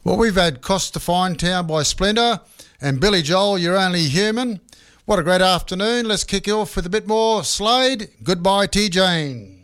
Well, we've had Cost to Fine Town by Splendour and Billy Joel, You're Only Human. What a great afternoon. Let's kick off with a bit more Slade. Goodbye, T. Jane.